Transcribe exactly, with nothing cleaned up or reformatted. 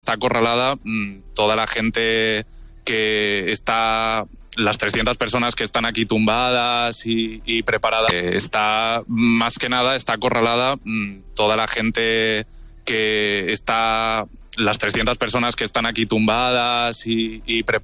está acorralada mmm, toda la gente que está, las trescientas personas que están aquí tumbadas y, y preparadas. Está, más que nada, está acorralada mmm, toda la gente que está, las trescientas personas que están aquí tumbadas y, y preparadas.